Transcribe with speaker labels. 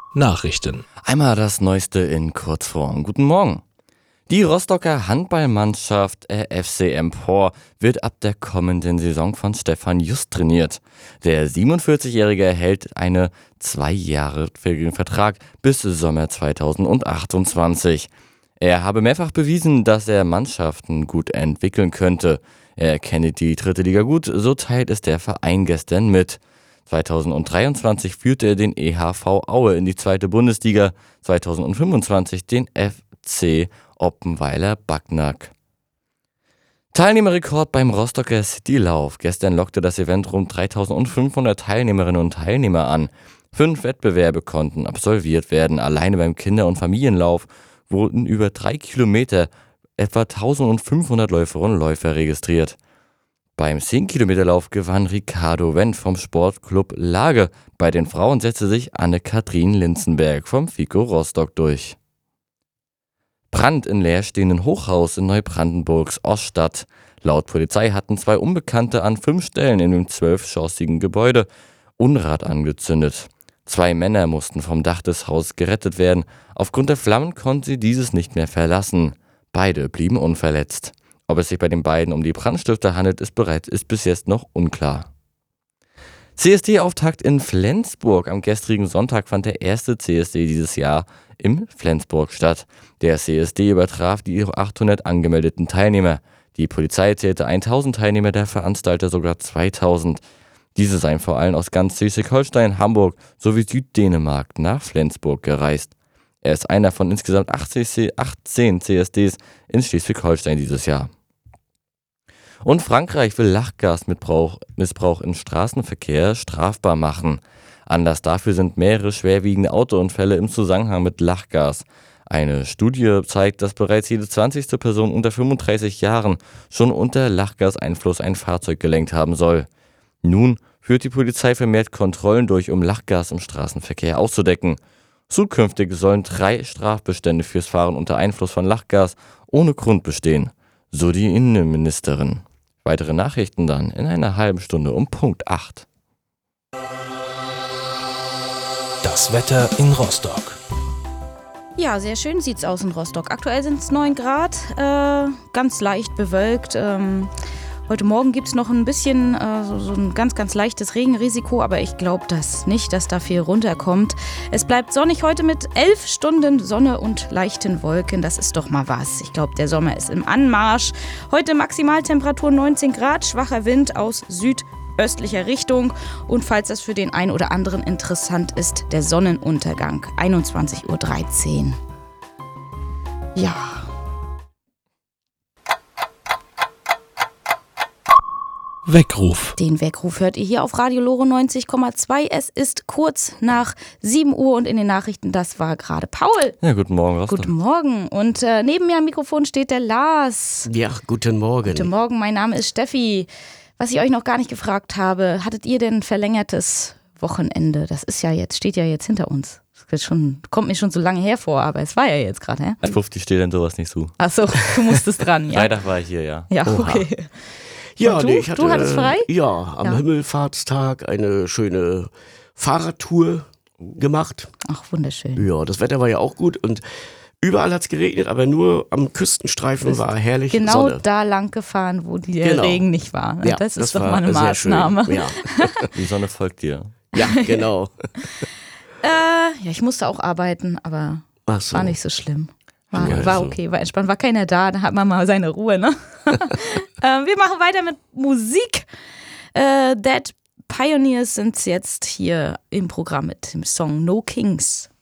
Speaker 1: Nachrichten.
Speaker 2: Einmal das Neueste in Kurzform. Guten Morgen. Die Rostocker Handballmannschaft FC Empor wird ab der kommenden Saison von Stefan Just trainiert. Der 47-Jährige erhält einen 2-jährigen Vertrag bis Sommer 2028. Er habe mehrfach bewiesen, dass er Mannschaften gut entwickeln könnte. Er kenne die dritte Liga gut, so teilt es der Verein gestern mit. 2023 führte er den EHV Aue in die zweite Bundesliga, 2025 den FC Oppenweiler Backnang. Teilnehmerrekord beim Rostocker Citylauf. Gestern lockte das Event rund 3500 Teilnehmerinnen und Teilnehmer an. 5 Wettbewerbe konnten absolviert werden. Alleine beim Kinder- und Familienlauf wurden über 3 Kilometer etwa 1500 Läuferinnen und Läufer registriert. Beim 10-Kilometer-Lauf gewann Ricardo Wendt vom Sportclub Lage. Bei den Frauen setzte sich Anne-Kathrin Linzenberg vom FICO Rostock durch. Brand in leerstehenden Hochhaus in Neubrandenburgs Oststadt. Laut Polizei hatten 2 Unbekannte an 5 Stellen in dem 12-geschossigen Gebäude Unrat angezündet. 2 Männer mussten vom Dach des Hauses gerettet werden. Aufgrund der Flammen konnten sie dieses nicht mehr verlassen. Beide blieben unverletzt. Ob es sich bei den beiden um die Brandstifter handelt, ist bis jetzt noch unklar. CSD-Auftakt in Flensburg. Am gestrigen Sonntag fand der erste CSD dieses Jahr in Flensburg statt. Der CSD übertraf die 800 angemeldeten Teilnehmer. Die Polizei zählte 1000 Teilnehmer, der Veranstalter sogar 2000. Diese seien vor allem aus ganz Schleswig-Holstein, Hamburg sowie Süddänemark nach Flensburg gereist. Er ist einer von insgesamt 18 CSDs in Schleswig-Holstein dieses Jahr. Und Frankreich will Lachgasmissbrauch im Straßenverkehr strafbar machen. Anlass dafür sind mehrere schwerwiegende Autounfälle im Zusammenhang mit Lachgas. Eine Studie zeigt, dass bereits jede 20. Person unter 35 Jahren schon unter Lachgaseinfluss ein Fahrzeug gelenkt haben soll. Nun führt die Polizei vermehrt Kontrollen durch, um Lachgas im Straßenverkehr auszudecken. Zukünftig sollen 3 Strafbestände fürs Fahren unter Einfluss von Lachgas ohne Grund bestehen, so die Innenministerin. Weitere Nachrichten dann in einer halben Stunde um Punkt 8.
Speaker 1: Das Wetter in Rostock.
Speaker 3: Ja, sehr schön sieht's aus in Rostock. Aktuell sind es 9 Grad, ganz leicht bewölkt. Heute Morgen gibt es noch ein bisschen so ein ganz, ganz leichtes Regenrisiko, aber ich glaube das nicht, dass da viel runterkommt. Es bleibt sonnig heute mit 11 Stunden Sonne und leichten Wolken. Das ist doch mal was. Ich glaube, der Sommer ist im Anmarsch. Heute Maximaltemperatur 19 Grad, schwacher Wind aus südöstlicher Richtung. Und falls das für den einen oder anderen interessant ist, der Sonnenuntergang, 21:13 Uhr. Ja.
Speaker 1: Weckruf.
Speaker 3: Den Weckruf hört ihr hier auf Radio Lore 90,2. Es ist kurz nach 7 Uhr und in den Nachrichten, das war gerade Paul.
Speaker 2: Ja, guten Morgen, Rostock.
Speaker 3: Guten Morgen. Und neben mir am Mikrofon steht der Lars.
Speaker 4: Ja, guten Morgen.
Speaker 3: Guten Morgen, mein Name ist Steffi. Was ich euch noch gar nicht gefragt habe, hattet ihr denn verlängertes Wochenende? Das ist ja jetzt, steht ja jetzt hinter uns. Das kommt mir schon so lange her vor, aber es war ja jetzt gerade, hä?
Speaker 2: Als 50 steht denn sowas nicht zu.
Speaker 3: Achso, du musstest dran, ja.
Speaker 2: Freitag war ich hier, ja.
Speaker 3: Ja, okay.
Speaker 4: Ja,
Speaker 3: du hattest frei?
Speaker 4: Ja, am Himmelfahrtstag eine schöne Fahrradtour gemacht.
Speaker 3: Ach, wunderschön.
Speaker 4: Ja, das Wetter war ja auch gut und überall hat es geregnet, aber nur am Küstenstreifen war herrlich
Speaker 3: genau
Speaker 4: Sonne.
Speaker 3: Da lang gefahren, wo der Regen nicht war.
Speaker 4: Ja,
Speaker 3: das ist doch
Speaker 4: war
Speaker 3: mal eine Maßnahme.
Speaker 4: Ja.
Speaker 2: Die Sonne folgt dir.
Speaker 4: Ja, genau.
Speaker 3: Ja, ich musste auch arbeiten, aber
Speaker 4: Ach so.
Speaker 3: war nicht so schlimm.
Speaker 4: Ja,
Speaker 3: War okay, war entspannt, war keiner da hat man mal seine Ruhe, ne? Wir machen weiter mit Musik. Dead Pioneers sind jetzt hier im Programm mit dem Song No Kings.